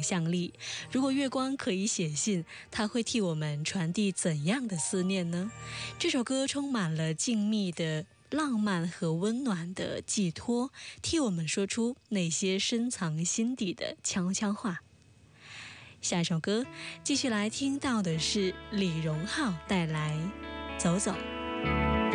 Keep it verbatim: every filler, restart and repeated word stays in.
想象力。如果月光可以写信，它会替我们传递怎样的思念呢？这首歌充满了静谧的浪漫和温暖的寄托，替我们说出那些深藏心底的悄悄话。下一首歌继续来听到的是李荣浩带来《走走》。